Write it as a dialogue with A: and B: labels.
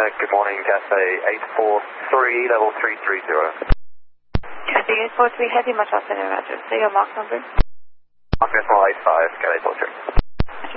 A: Good morning, Cathay 843, level 330.
B: Cathay 843 Heavy, much afternoon, Roger. Say your mark number.
A: Mark decimal 85, Cathay 43.